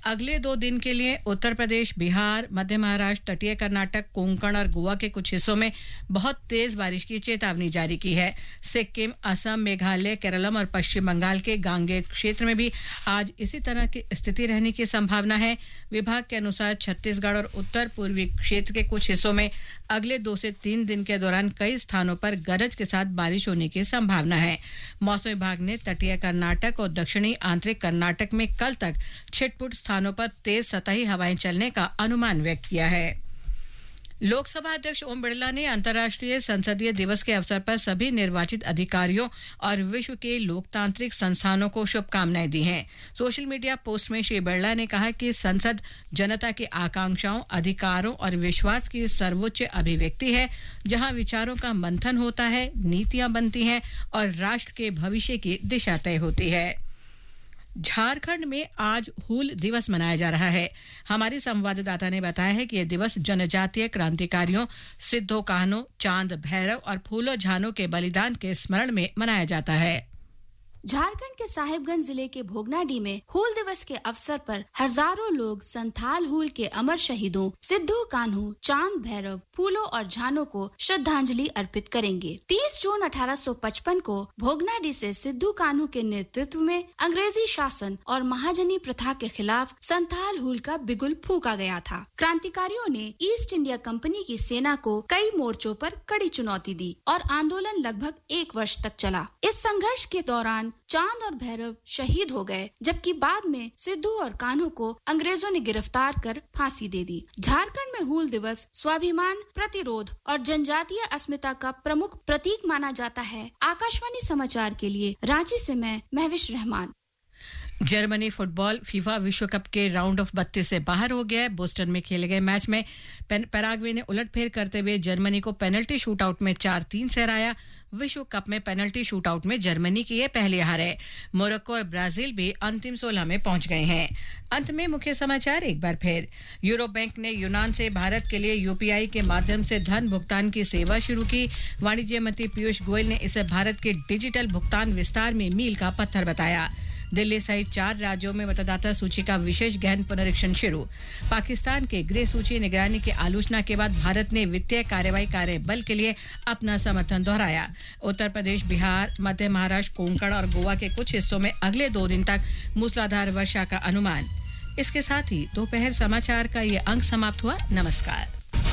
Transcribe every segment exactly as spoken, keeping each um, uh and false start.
अगले दो दिन के लिए उत्तर प्रदेश, बिहार, मध्य महाराष्ट्र, तटीय कर्नाटक, कोंकण और गोवा के कुछ हिस्सों में बहुत तेज बारिश की चेतावनी जारी की है। सिक्किम, असम, मेघालय, केरलम और पश्चिम बंगाल के गांगेय क्षेत्र में भी आज इसी तरह की स्थिति रहने की संभावना है। विभाग के अनुसार छत्तीसगढ़ और उत्तर पूर्वी क्षेत्र के कुछ हिस्सों में अगले दो से तीन दिन के दौरान कई स्थानों पर गरज के साथ बारिश होने की संभावना है। मौसम विभाग ने तटीय कर्नाटक और दक्षिणी आंतरिक कर्नाटक में कल तक छिटपुट स्थानों पर तेज सतही हवाएं चलने का अनुमान व्यक्त किया है। लोकसभा अध्यक्ष ओम बिरला ने अंतर्राष्ट्रीय संसदीय दिवस के अवसर पर सभी निर्वाचित अधिकारियों और विश्व के लोकतांत्रिक संस्थानों को शुभकामनाएं दी हैं। सोशल मीडिया पोस्ट में श्री बिरला ने कहा कि संसद जनता की आकांक्षाओं, अधिकारों और विश्वास की सर्वोच्च अभिव्यक्ति है, जहां विचारों का मंथन होता है, नीतियां बनती हैं और राष्ट्र के भविष्य की दिशा तय होती है। झारखंड में आज हूल दिवस मनाया जा रहा है। हमारे संवाददाता ने बताया है कि यह दिवस जनजातीय क्रांतिकारियों सिद्धो कान्हू, चांद भैरव और फूलो झानो के बलिदान के स्मरण में मनाया जाता है। झारखंड के साहिबगंज जिले के भोगनाडीह में हूल दिवस के अवसर पर हजारों लोग संथाल हूल के अमर शहीदों सिद्धो कान्हू, चांद भैरव, फूलो और झानो को श्रद्धांजलि अर्पित करेंगे। तीस जून अठारह सौ पचपन को भोगनाडीह से सिद्धो कान्हू के नेतृत्व में अंग्रेजी शासन और महाजनी प्रथा के खिलाफ संथाल हूल का बिगुल फूंका गया था। क्रांतिकारियों ने ईस्ट इंडिया कंपनी की सेना को कई मोर्चों पर कड़ी चुनौती दी और आंदोलन लगभग एक वर्ष तक चला। इस संघर्ष के दौरान चांद और भैरव शहीद हो गए, जबकि बाद में सिद्धू और कान्हू को अंग्रेजों ने गिरफ्तार कर फांसी दे दी। झारखंड में हूल दिवस स्वाभिमान, प्रतिरोध और जनजातीय अस्मिता का प्रमुख प्रतीक माना जाता है। आकाशवाणी समाचार के लिए रांची से मैं Mahwish Rahman. Germany football FIFA विश्व कप के राउंड ऑफ बत्तीस से बाहर हो गया है। बोस्टन में खेले गए मैच में पैराग्वे ने उलटफेर करते हुए जर्मनी को पेनल्टी शूटआउट में चार तीन से हराया। विश्व कप में पेनल्टी शूटआउट में जर्मनी की ये पहली हार है। मोरक्को और ब्राजील भी अंतिम सोलह में पहुंच गए हैं। अंत में मुख्य समाचार एक बार फिर। यूरो बैंक ने यूनान से भारत के लिए यूपीआई के माध्यम से धन भुगतान की सेवा शुरू की। वाणिज्य मंत्री पीयूष गोयल ने इसे भारत के डिजिटल भुगतान विस्तार में मील का पत्थर बताया। दिल्ली सहित चार राज्यों में मतदाता सूची का विशेष गहन पुनरीक्षण शुरू। पाकिस्तान के गृह सूची निगरानी की आलोचना के बाद भारत ने वित्तीय कार्रवाई कार्य बल के लिए अपना समर्थन दोहराया। उत्तर प्रदेश, बिहार, मध्य महाराष्ट्र, कोंकण और गोवा के कुछ हिस्सों में अगले दो दिन तक मूसलाधार वर्षा का अनुमान। इसके साथ ही दोपहर समाचार का ये अंक समाप्त हुआ। नमस्कार।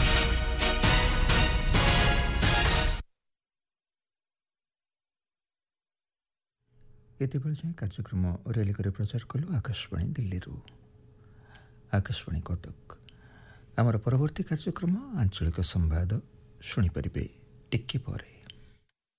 ଏତେବେଳେ ଯାଏଁ କାର୍ଯ୍ୟକ୍ରମ ରେଲିକରେ ପ୍ରଚାର କଲୁ ଆକାଶବାଣୀ ଦିଲ୍ଲୀରୁ। ଆକାଶବାଣୀ କଟକ। ଆମର ପରବର୍ତ୍ତୀ କାର୍ଯ୍ୟକ୍ରମ ଆଞ୍ଚଳିକ ସମ୍ବାଦ ଶୁଣିପାରିବେ ଟିକେ ପରେ।